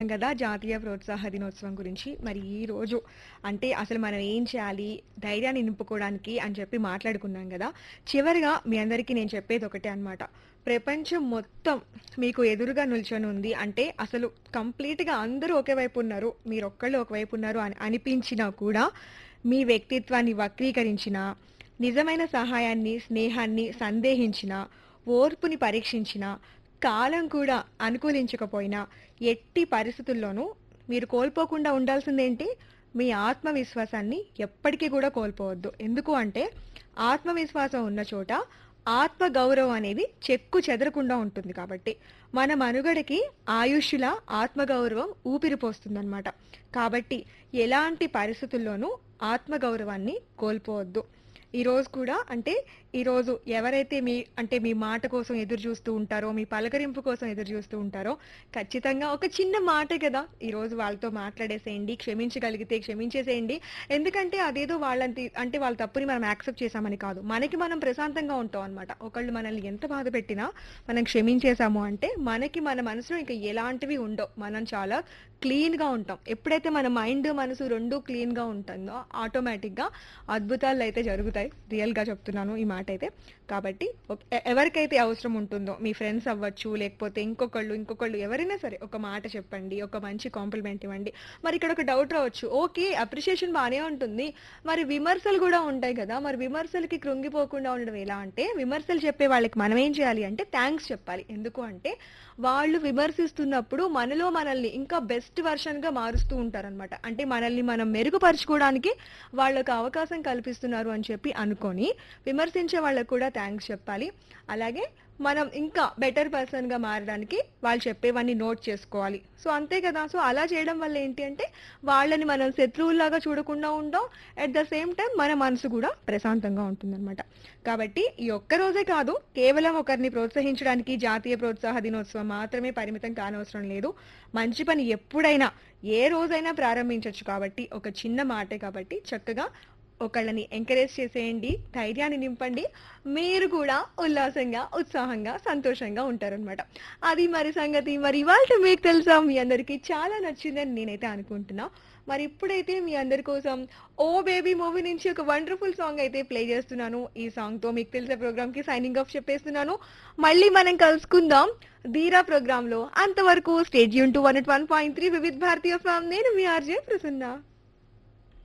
కదా జాతీయ ప్రోత్సాహ దినోత్సవం గురించి. మరి ఈ రోజు అంటే అసలు మనం ఏం చేయాలి ధైర్యాన్ని నింపుకోవడానికి అని చెప్పి మాట్లాడుకున్నాం కదా. చివరిగా మీ అందరికీ నేను చెప్పేది ఒకటే అన్నమాట. ప్రపంచం మొత్తం మీకు ఎదురుగా నిల్చొని ఉంది అంటే అసలు కంప్లీట్‌గా అందరూ ఒకే వైపు ఉన్నారు. మీరొక్కళ్ళు ఒకవైపు ఉన్నారు అని అనిపించినా కూడా మీ వ్యక్తిత్వాన్ని వక్రీకరించినా, నిజమైన సహాయాన్ని, స్నేహాన్ని సందేహించినా, ఓర్పుని పరీక్షించినా, కాలం కూడా అనుకూలించకపోయినా, ఎట్టి పరిస్థితుల్లోనూ మీరు కోల్పోకుండా ఉండాల్సిందేంటి? మీ ఆత్మవిశ్వాసాన్ని ఎప్పటికీ కూడా కోల్పోవద్దు. ఎందుకు అంటే, ఆత్మవిశ్వాసం ఉన్న చోట ఆత్మగౌరవం అనేది చెక్కు చెదరకుండా ఉంటుంది కాబట్టి. మన మనుగడకి ఆయుష్షుల ఆత్మగౌరవం ఊపిరి పోస్తుందన్నమాట. కాబట్టి ఎలాంటి పరిస్థితుల్లోనూ ఆత్మగౌరవాన్ని కోల్పోవద్దు. ఈరోజు కూడా అంటే ఈరోజు ఎవరైతే మీ మాట కోసం ఎదురు చూస్తూ ఉంటారో, మీ పలకరింపు కోసం ఎదురు చూస్తూ ఉంటారో, ఖచ్చితంగా ఒక చిన్న మాటే కదా! ఈరోజు వాళ్ళతో మాట్లాడేసేయండి. క్షమించగలిగితే క్షమించేసేయండి. ఎందుకంటే అదేదో అంటే వాళ్ళ తప్పుని మనం యాక్సెప్ట్ చేశామని కాదు. మనకి మనం ప్రశాంతంగా ఉంటాం అనమాట. ఒకళ్ళు మనల్ని ఎంత బాధ పెట్టినా మనం క్షమించేసాము అంటే మనకి మన మనసులో ఇంకా ఎలాంటివి ఉండవు. మనం చాలా క్లీన్‌గా ఉంటాం. ఎప్పుడైతే మన మైండ్, మనసు 2 క్లీన్‌గా ఉంటుందో ఆటోమేటిక్‌గా అద్భుతాలైతే జరుగుతాయి. రియల్‌గా చెప్తున్నాను ఈ మాటైతే. కాబట్టి ఎవరికైతే అవసరం ఉంటుందో మీ ఫ్రెండ్స్ అవ్వచ్చు, లేకపోతే ఇంకొకళ్ళు ఎవరైనా సరే ఒక మాట చెప్పండి. ఒక మంచి కాంప్లిమెంట్ ఇవ్వండి. మరి ఇక్కడ ఒక డౌట్ రావచ్చు. ఓకే. అప్రిషియేషన్ బానే ఉంటుంది. మరి విమర్శలు గూడా ఉంటాయి గదా! మరి విమర్శలకి కృంగిపోకుండా ఉండడం ఎలా అంటే, విమర్శలు చెప్పే వాళ్ళకి మనం ఏం చేయాలి అంటే థాంక్స్ చెప్పాలి. ఎందుకు అంటే, వాళ్ళు విమర్శిస్తున్నప్పుడు మనల్ని ఇంకా బెస్ట్ వెర్షన్‌గా మారుస్తూ ఉంటారనమాట. అంటే మనల్ని మనం మెరుగుపరుచుకోవడానికి వాళ్ళకి అవకాశం కల్పిస్తున్నారు అని చెప్పి అనుకోని, విమర్శించే వాళ్ళకి కూడా థాంక్స్ చెప్పాలి. అలాగే మనం ఇంకా బెటర్ పర్సన్‌గా మారడానికి వాళ్ళు చెప్పేవన్నీ నోట్ చేసుకోవాలి. సో, అంతే కదా! సో, అలా చేయడం వల్ల ఏంటి అంటే, వాళ్ళని మనం శత్రువుల్లాగా చూడకుండా ఉంటాం. అట్ ద సేమ్ టైమ్ మన మనసు కూడా ప్రశాంతంగా ఉంటుందన్నమాట. కాబట్టి ఈ ఒక్క రోజే కాదు, కేవలం ఒకరిని ప్రోత్సహించడానికి జాతీయ ప్రోత్సాహ దినోత్సవం మాత్రమే పరిమితం కానవసరం లేదు. మంచి పని ఎప్పుడైనా, ఏ రోజైనా ప్రారంభించొచ్చు కాబట్టి, ఒక చిన్న మాటే కాబట్టి చక్కగా ఒకళ్ళని ఎంకరేజ్ చేసేయండి. ధైర్యాన్ని నింపండి. మీరు కూడా ఉల్లాసంగా, ఉత్సాహంగా, సంతోషంగా ఉంటారనమాట. అది మరి సంగతి. మరి ఇవాల్టి మీకు తెలుసా మీ అందరికీ చాలా నచ్చిందని నేనైతే అనుకుంటున్నా. మరి ఇప్పుడైతే మీ అందరి కోసం 'ఓ బేబీ' మూవీ నుంచి ఒక వండర్‌ఫుల్ సాంగ్ అయితే ప్లే చేస్తున్నాను. ఈ సాంగ్‌తో మీకు తెలిసే ప్రోగ్రామ్‌కి సైనింగ్ ఆఫ్ చెప్పేస్తున్నాను. మళ్ళీ మనం కలుసుకుందాం 'ధీరా' ప్రోగ్రామ్‌లో. అంతవరకు stay tune to 101.3 Vividh Bharati FM. నేను మీ ఆర్‌జే ప్రసన్న.